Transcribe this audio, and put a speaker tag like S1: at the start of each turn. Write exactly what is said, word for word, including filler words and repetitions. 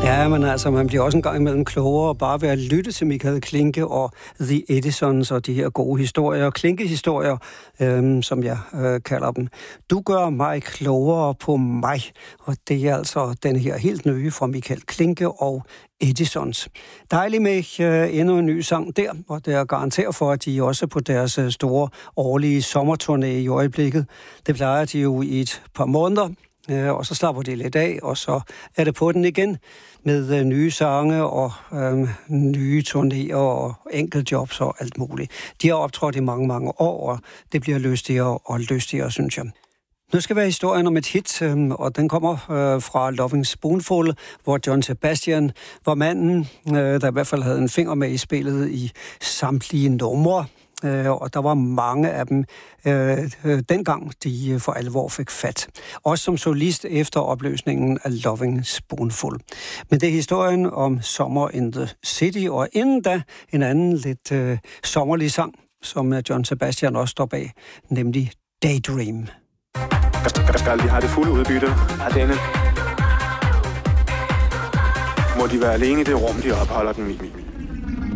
S1: Ja, men altså, man bliver også en gang imellem klogere bare ved at lytte til Michael Klinke og The Edisons og de her gode historier, Klinke-historier, øhm, som jeg øh, kalder dem. Du gør mig klogere på mig, og det er altså den her helt nye fra Michael Klinke og Edisons. Dejligt med øh, endnu en ny sang der, og det er garanteret for, at de også på deres øh, store årlige sommerturné i øjeblikket. Det plejer de jo i et par måneder. Øh, og så slapper de lidt af, og så er det på den igen med øh, nye sange og øh, nye turnéer og enkeltjobs og alt muligt. De har optrådt i mange, mange år, og det bliver lystigere og lystigere, synes jeg. Nu skal være historien om et hit, øh, og den kommer øh, fra Loving Spoonful, hvor John Sebastian var manden, øh, der i hvert fald havde en finger med i spillet i samtlige numre. Og der var mange af dem øh, dengang, de for alvor fik fat. Også som solist efter opløsningen af Loving Spoonful. Men det er historien om Summer in the City, og inden da en anden lidt øh, sommerlig sang, som John Sebastian også står bag, nemlig Daydream.
S2: Skal de have det fulde udbytte af denne? Må de være alene i det rum, de opholder den i?